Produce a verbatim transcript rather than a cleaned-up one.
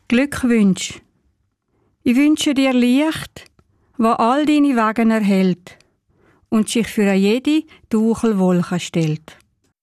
Glückwünsch. Ich wünsche dir Licht, wo all deine Wagen erhält und sich für jede dunkle Wolke stellt.